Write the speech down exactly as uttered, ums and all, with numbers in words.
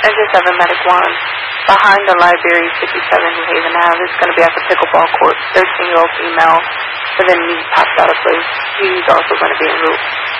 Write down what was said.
I just have a medic one. Behind the library, fifty-seven New Haven Avenue. It's going to be at the pickleball court. thirteen-year-old female. But then he popped out of place. He's also going to be in group.